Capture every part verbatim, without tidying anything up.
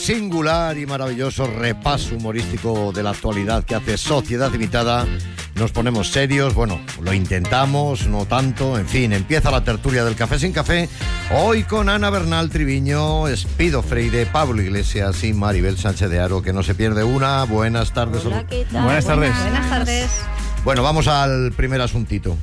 Singular y maravilloso repaso humorístico de la actualidad que hace Sociedad Limitada. Nos ponemos serios, bueno, lo intentamos, no tanto, en fin, empieza la tertulia del Café sin Café, hoy con Ana Bernal Triviño, Espido Freire, Pablo Iglesias y Maribel Sánchez de Haro, que no se pierde una. Buenas tardes. Hola, ¿qué tal? Buenas tardes. Buenas tardes. Bueno, vamos al primer asuntito.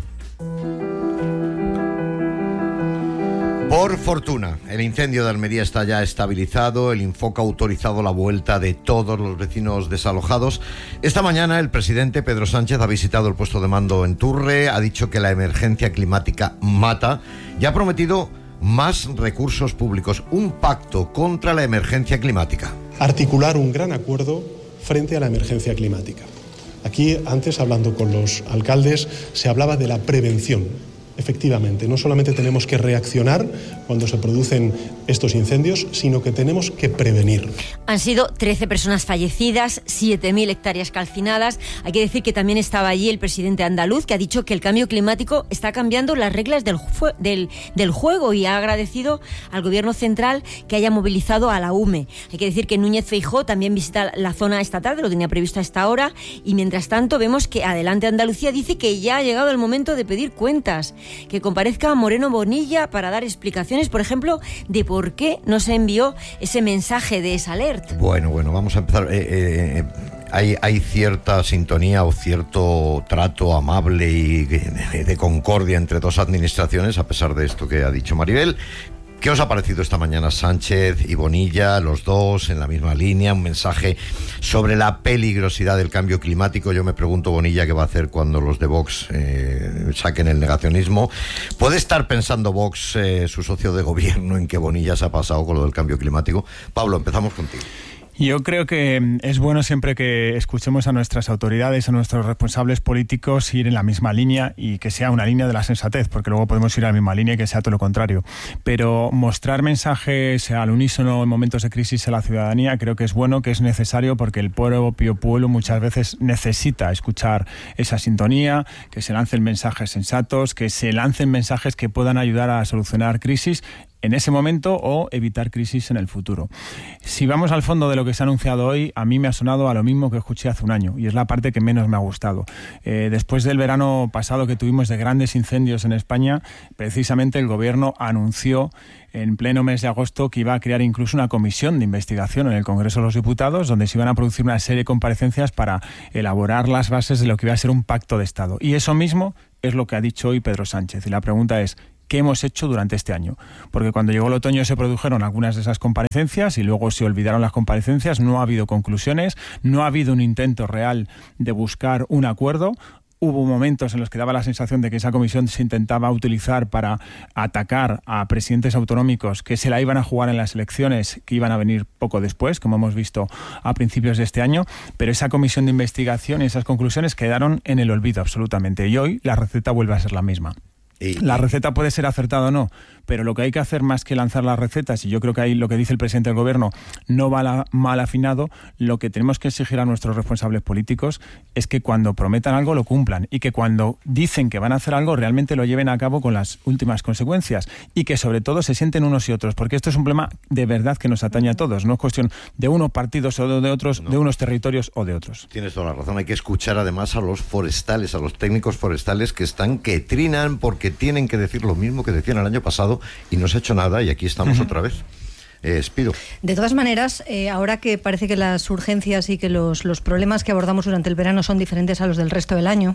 Por fortuna, el incendio de Almería está ya estabilizado, el Infoca ha autorizado la vuelta de todos los vecinos desalojados. Esta mañana el presidente Pedro Sánchez ha visitado el puesto de mando en Turre, ha dicho que la emergencia climática mata y ha prometido más recursos públicos, un pacto contra la emergencia climática. Articular un gran acuerdo frente a la emergencia climática. Aquí, antes, hablando con los alcaldes, se hablaba de la prevención. Efectivamente, no solamente tenemos que reaccionar cuando se producen estos incendios, sino que tenemos que prevenir. Han sido trece personas fallecidas, siete mil hectáreas calcinadas. Hay que decir que también estaba allí el presidente andaluz, que ha dicho que el cambio climático está cambiando las reglas del, fu- del, del juego, y ha agradecido al gobierno central que haya movilizado a la U M E. Hay que decir que Núñez Feijóo también visita la zona esta tarde, lo tenía previsto a esta hora, y mientras tanto vemos que Adelante Andalucía dice que ya ha llegado el momento de pedir cuentas, que comparezca Moreno Bonilla para dar explicaciones, por ejemplo, de por qué no se envió ese mensaje de esa alert. Bueno, bueno, vamos a empezar. Eh, eh, hay, hay cierta sintonía o cierto trato amable y de concordia entre dos administraciones, a pesar de esto que ha dicho Maribel. ¿Qué os ha parecido esta mañana Sánchez y Bonilla, los dos en la misma línea? Un mensaje sobre la peligrosidad del cambio climático. Yo me pregunto, Bonilla, ¿qué va a hacer cuando los de Vox eh, saquen el negacionismo? ¿Puede estar pensando Vox, eh, su socio de gobierno, en que Bonilla se ha pasado con lo del cambio climático? Pablo, empezamos contigo. Yo creo que es bueno siempre que escuchemos a nuestras autoridades, a nuestros responsables políticos, ir en la misma línea y que sea una línea de la sensatez, porque luego podemos ir a la misma línea y que sea todo lo contrario. Pero mostrar mensajes al unísono en momentos de crisis a la ciudadanía creo que es bueno, que es necesario, porque el propio pueblo muchas veces necesita escuchar esa sintonía, que se lancen mensajes sensatos, que se lancen mensajes que puedan ayudar a solucionar crisis en ese momento o evitar crisis en el futuro. Si vamos al fondo de lo que se ha anunciado hoy, a mí me ha sonado a lo mismo que escuché hace un año, y es la parte que menos me ha gustado. Eh, después del verano pasado que tuvimos de grandes incendios en España, precisamente el gobierno anunció en pleno mes de agosto que iba a crear incluso una comisión de investigación en el Congreso de los Diputados, donde se iban a producir una serie de comparecencias para elaborar las bases de lo que iba a ser un pacto de Estado. Y eso mismo es lo que ha dicho hoy Pedro Sánchez. Y la pregunta es, ¿qué hemos hecho durante este año? Porque cuando llegó el otoño se produjeron algunas de esas comparecencias y luego se olvidaron las comparecencias, no ha habido conclusiones, no ha habido un intento real de buscar un acuerdo. Hubo momentos en los que daba la sensación de que esa comisión se intentaba utilizar para atacar a presidentes autonómicos que se la iban a jugar en las elecciones que iban a venir poco después, como hemos visto a principios de este año, pero esa comisión de investigación y esas conclusiones quedaron en el olvido absolutamente, y hoy la receta vuelve a ser la misma. La receta puede ser acertada o no, pero lo que hay que hacer más que lanzar las recetas, y yo creo que ahí lo que dice el presidente del gobierno no va la, mal afinado, lo que tenemos que exigir a nuestros responsables políticos es que cuando prometan algo lo cumplan, y que cuando dicen que van a hacer algo realmente lo lleven a cabo con las últimas consecuencias, y que sobre todo se sienten unos y otros, porque esto es un problema de verdad que nos atañe a todos, no es cuestión de unos partidos o de otros, no. de unos territorios o de otros. Tienes toda la razón, hay que escuchar además a los forestales, a los técnicos forestales que están, que trinan, porque tienen que decir lo mismo que decían el año pasado y no se ha hecho nada, y aquí estamos uh-huh. otra vez. Eh, Espido. De todas maneras, eh, ahora que parece que las urgencias y que los, los problemas que abordamos durante el verano son diferentes a los del resto del año,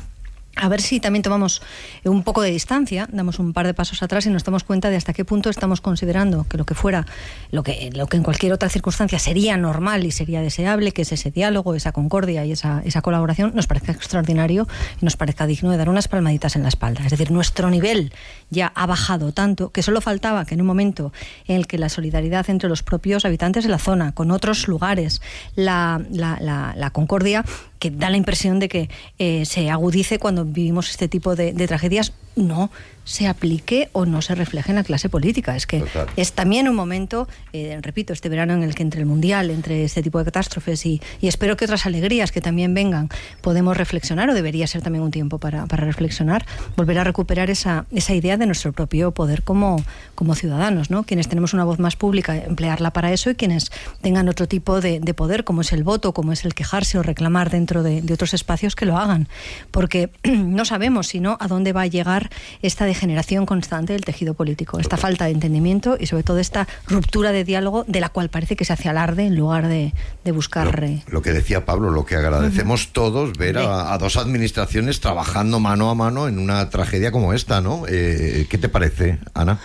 a ver si también tomamos un poco de distancia, damos un par de pasos atrás y nos damos cuenta de hasta qué punto estamos considerando que lo que fuera, lo que, lo que en cualquier otra circunstancia sería normal y sería deseable, que es ese diálogo, esa concordia y esa, esa colaboración, nos parezca extraordinario y nos parezca digno de dar unas palmaditas en la espalda. Es decir, nuestro nivel ya ha bajado tanto que solo faltaba que en un momento en el que la solidaridad entre los propios habitantes de la zona, con otros lugares, la, la, la, la concordia, que da la impresión de que eh, se agudice cuando vivimos este tipo de, de tragedias, no se aplique o no se refleje en la clase política. Es que Total. es también un momento, eh, repito, este verano en el que entre el Mundial, entre este tipo de catástrofes y, y espero que otras alegrías que también vengan, podemos reflexionar, o debería ser también un tiempo para, para reflexionar, volver a recuperar esa, esa idea de nuestro propio poder como, como ciudadanos, ¿no? Quienes tenemos una voz más pública, emplearla para eso, y quienes tengan otro tipo de, de poder, como es el voto, como es el quejarse o reclamar dentro de, de otros espacios, que lo hagan. Porque no sabemos, sino a dónde va a llegar esta generación constante del tejido político, esta falta de entendimiento y sobre todo esta ruptura de diálogo de la cual parece que se hace alarde en lugar de, de buscar... Lo, lo que decía Pablo, lo que agradecemos uh-huh. todos, ver a, a dos administraciones trabajando mano a mano en una tragedia como esta, ¿no? Eh, ¿Qué te parece, Ana?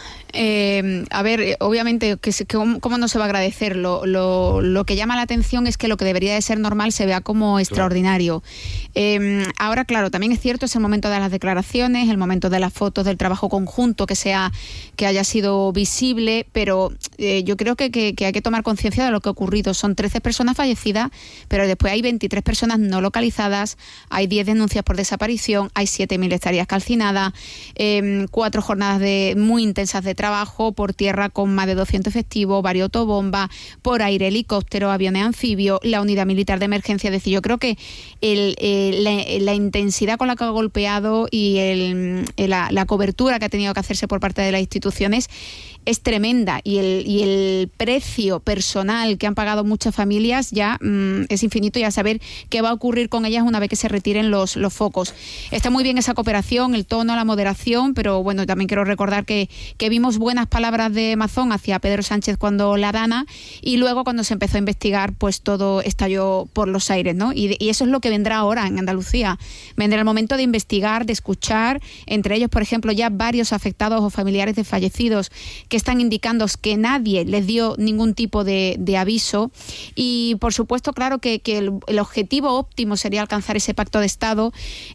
Eh, a ver, obviamente, que, que, ¿cómo no se va a agradecer? Lo, lo, lo que llama la atención es que lo que debería de ser normal se vea como claro. extraordinario. Eh, ahora, claro, también es cierto, es el momento de las declaraciones, el momento de las fotos del trabajo conjunto, que sea que haya sido visible, pero eh, yo creo que, que, que hay que tomar conciencia de lo que ha ocurrido. Son trece personas fallecidas, pero después hay veintitrés personas no localizadas, hay diez denuncias por desaparición, hay siete mil hectáreas calcinadas, eh, cuatro jornadas de muy intensas de trabajo por tierra con más de doscientos efectivos, varios autobombas, por aire helicóptero, aviones anfibios, la unidad militar de emergencia. Es decir, yo creo que el, el, la, la intensidad con la que ha golpeado y el, la, la cobertura que ha tenido que hacerse por parte de las instituciones es tremenda, y el, y el precio personal que han pagado muchas familias ya mmm, es infinito, y a saber qué va a ocurrir con ellas una vez que se retiren los, los focos. Está muy bien esa cooperación, el tono, la moderación, pero bueno, también quiero recordar que, que vimos buenas palabras de Mazón hacia Pedro Sánchez cuando la dana, y luego cuando se empezó a investigar, pues todo estalló por los aires, ¿no? Y, y eso es lo que vendrá ahora en Andalucía. Vendrá el momento de investigar, de escuchar, entre ellos, por ejemplo, ya varios afectados o familiares de fallecidos que están indicando que nadie les dio ningún tipo de, de aviso, y por supuesto, claro que, que el, el objetivo óptimo sería alcanzar ese pacto de Estado,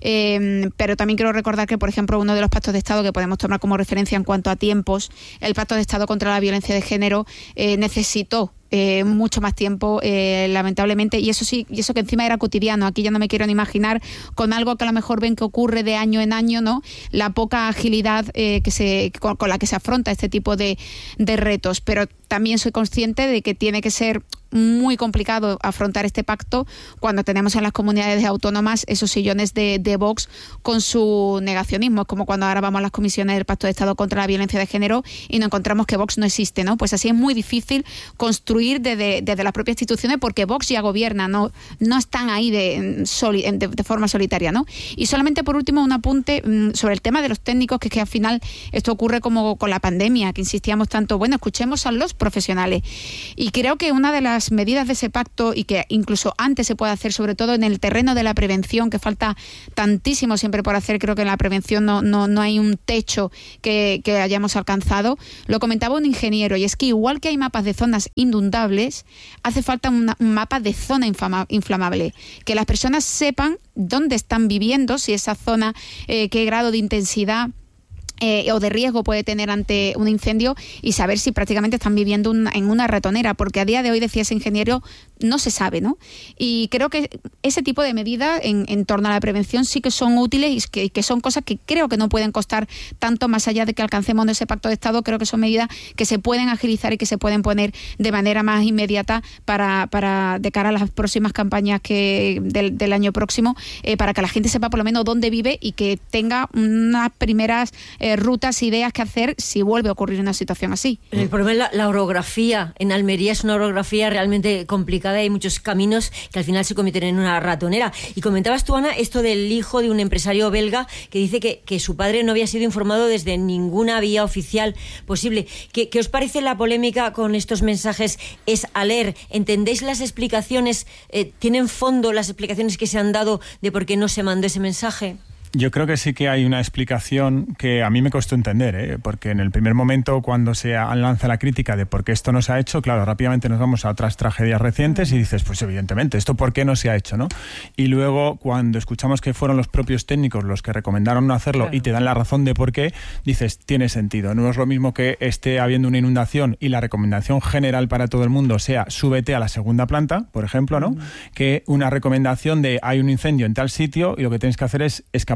eh, pero también quiero recordar que, por ejemplo, uno de los pactos de Estado que podemos tomar como referencia en cuanto a tiempos, el Pacto de Estado contra la Violencia de Género, eh, necesitó Eh, mucho más tiempo, eh, lamentablemente, y eso sí, y eso que encima era cotidiano. Aquí ya no me quiero ni imaginar con algo que a lo mejor ven que ocurre de año en año, ¿no? La poca agilidad eh, que se con, con la que se afronta este tipo de, de retos, pero también soy consciente de que tiene que ser muy complicado afrontar este pacto cuando tenemos en las comunidades autónomas esos sillones de, de Vox con su negacionismo. Es como cuando ahora vamos a las comisiones del Pacto de Estado contra la Violencia de Género y nos encontramos que Vox no existe, ¿no? Pues así es muy difícil construir desde, desde las propias instituciones, porque Vox ya gobierna, no, no están ahí de, de, de forma solitaria, ¿no? Y solamente por último un apunte sobre el tema de los técnicos, que es que al final esto ocurre como con la pandemia, que insistíamos tanto, bueno, escuchemos a los profesionales. Y creo que una de las medidas de ese pacto, y que incluso antes se puede hacer, sobre todo en el terreno de la prevención, que falta tantísimo siempre por hacer, creo que en la prevención no, no, no hay un techo que, que hayamos alcanzado. Lo comentaba un ingeniero, y es que igual que hay mapas de zonas inundables, hace falta una, un mapa de zona infama, inflamable, que las personas sepan dónde están viviendo, si esa zona, eh, qué grado de intensidad Eh, o de riesgo puede tener ante un incendio, y saber si prácticamente están viviendo una, en una ratonera, porque a día de hoy, decía ese ingeniero, no se sabe, ¿no? Y creo que ese tipo de medidas en, en torno a la prevención sí que son útiles, y que, que son cosas que creo que no pueden costar tanto, más allá de que alcancemos ese pacto de Estado. Creo que son medidas que se pueden agilizar y que se pueden poner de manera más inmediata para, para de cara a las próximas campañas que del, del año próximo, eh, para que la gente sepa por lo menos dónde vive y que tenga unas primeras eh, rutas, ideas que hacer si vuelve a ocurrir una situación así. El problema es la, la orografía. En Almería es una orografía realmente complicada, hay muchos caminos que al final se convierten en una ratonera. Y comentabas tú, Ana, esto del hijo de un empresario belga que dice que, que su padre no había sido informado desde ninguna vía oficial posible. ¿Qué, qué os parece la polémica con estos mensajes? Es a leer. ¿Entendéis las explicaciones? Eh, ¿Tienen fondo las explicaciones que se han dado de por qué no se mandó ese mensaje? Yo creo que sí que hay una explicación que a mí me costó entender, ¿eh? Porque en el primer momento, cuando se lanza la crítica de por qué esto no se ha hecho, claro, rápidamente nos vamos a otras tragedias recientes y dices, pues evidentemente, ¿esto por qué no se ha hecho, no? Y luego, cuando escuchamos que fueron los propios técnicos los que recomendaron no hacerlo, claro, y te dan la razón de por qué, dices, tiene sentido. No es lo mismo que esté habiendo una inundación y la recomendación general para todo el mundo sea súbete a la segunda planta, por ejemplo, ¿no? Mm. Que una recomendación de hay un incendio en tal sitio y lo que tienes que hacer es escapar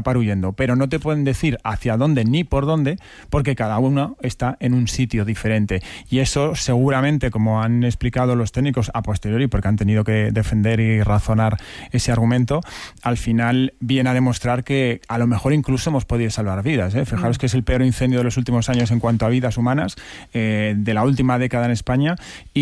escapar huyendo, pero no te pueden decir hacia dónde ni por dónde, porque cada uno está en un sitio diferente. Y eso seguramente, como han explicado los técnicos a posteriori, porque han tenido que defender y razonar ese argumento, al final viene a demostrar que a lo mejor incluso hemos podido salvar vidas, ¿eh? Fijaros que es el peor incendio de los últimos años en cuanto a vidas humanas, eh, de la última década en España,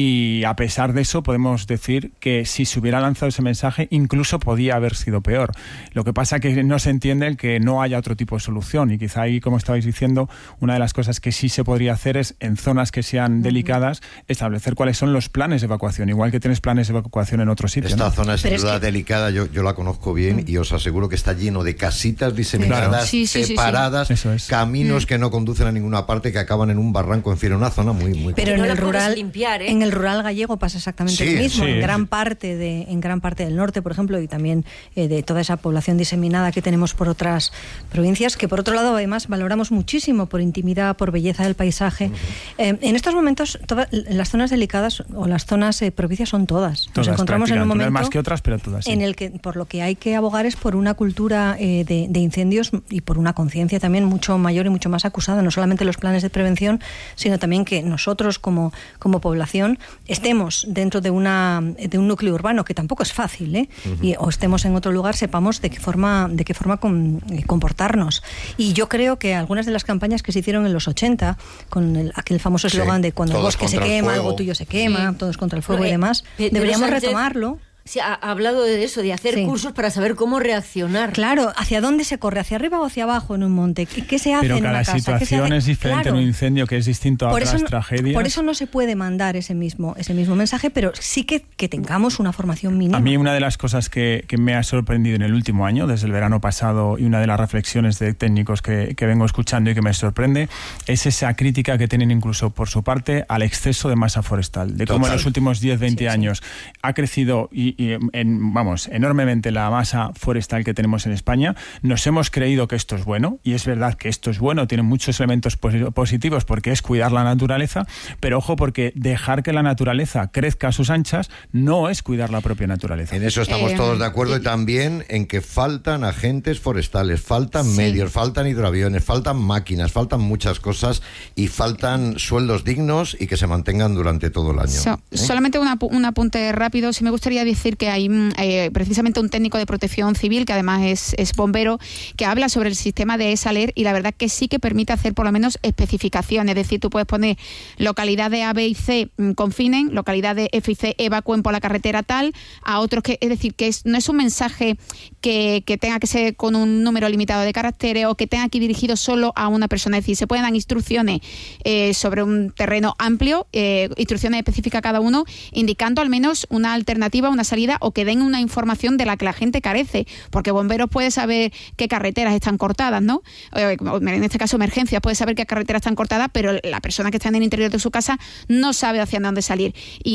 y a pesar de eso podemos decir que si se hubiera lanzado ese mensaje incluso podía haber sido peor. Lo que pasa es que no se entiende el que no haya otro tipo de solución, y quizá ahí, como estabais diciendo, una de las cosas que sí se podría hacer es, en zonas que sean delicadas, establecer cuáles son los planes de evacuación, igual que tienes planes de evacuación en otros sitios. Esta ¿no? zona es sin Pero duda es que... delicada, yo, yo la conozco bien, y os aseguro que está lleno de casitas diseminadas, Claro. Sí, sí, sí, separadas, sí. Eso es. caminos que no conducen a ninguna parte, que acaban en un barranco, en fin, una zona muy, muy... Pero no en la el puedes rural, limpiar, ¿eh? en el rural gallego pasa exactamente Sí, lo mismo. sí, en gran sí. parte de, en gran parte del norte, por ejemplo, y también eh, de toda esa población diseminada que tenemos por otras provincias, que por otro lado además valoramos muchísimo por intimidad, por belleza del paisaje. Eh, en estos momentos, todas las zonas delicadas o las zonas eh, propicias son todas. Nos Todas, encontramos en un prácticamente. No hay momento más que otras, pero todas sí. en el que por lo que hay que abogar es por una cultura eh, de, de incendios y por una conciencia también mucho mayor y mucho más acusada, no solamente los planes de prevención, sino también que nosotros como, como población estemos dentro de una de un núcleo urbano, que tampoco es fácil, ¿eh? Uh-huh. y, o estemos en otro lugar, sepamos de qué forma de qué forma con, eh, comportarnos. Y yo creo que algunas de las campañas que se hicieron en los ochenta, con el, aquel famoso eslogan sí, de cuando el bosque se quema, algo tuyo se quema, sí. todos contra el fuego, eh, y demás, Pedro deberíamos Sánchez... retomarlo. Sí, ha hablado de eso, de hacer sí. cursos para saber cómo reaccionar. Claro, ¿hacia dónde se corre? ¿Hacia arriba o hacia abajo en un monte? ¿Qué, qué se hace Pero en una casa? Pero cada situación es diferente, claro. En un incendio que es distinto a por otras eso, tragedias. Por eso no se puede mandar ese mismo, ese mismo mensaje, pero sí que, que tengamos una formación mínima. A mí una de las cosas que, que me ha sorprendido en el último año, desde el verano pasado, y una de las reflexiones de técnicos que, que vengo escuchando y que me sorprende, es esa crítica que tienen incluso por su parte al exceso de masa forestal. De cómo en los últimos diez, veinte sí, años sí. ha crecido y, y en... vamos, enormemente la masa forestal que tenemos en España. Nos hemos creído que esto es bueno, y es verdad que esto es bueno, tiene muchos elementos positivos porque es cuidar la naturaleza, pero ojo, porque dejar que la naturaleza crezca a sus anchas no es cuidar la propia naturaleza. En eso estamos eh, todos de acuerdo, y también en que faltan agentes forestales, faltan sí. medios, faltan hidroaviones, faltan máquinas, faltan muchas cosas, y faltan sueldos dignos y que se mantengan durante todo el año. So, ¿eh? Solamente una, un apunte rápido. Sí me gustaría decir que hay... hay Eh, precisamente un técnico de protección civil, que además es, es bombero, que habla sobre el sistema de ESALER, y la verdad que sí que permite hacer por lo menos especificaciones. Es decir, tú puedes poner localidad de A, B y C confinen, localidad de F y C evacúen por la carretera tal, a otros que, es decir, que es, no es un mensaje que, que tenga que ser con un número limitado de caracteres o que tenga que ir dirigido solo a una persona. Es decir, se pueden dar instrucciones eh, sobre un terreno amplio, eh, instrucciones específicas a cada uno, indicando al menos una alternativa, una salida, o que den una información de la que la gente carece, porque bomberos puede saber qué carreteras están cortadas, ¿no? En este caso emergencias, puede saber qué carreteras están cortadas, pero la persona que está en el interior de su casa no sabe hacia dónde salir. Y